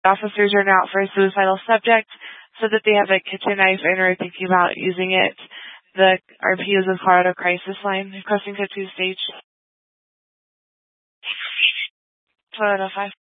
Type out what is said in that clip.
officers are now out for a suicidal subject so that they have a kitchen knife and are thinking about using it. The RP is the Colorado Crisis Line, requesting to 2 stage. 1205.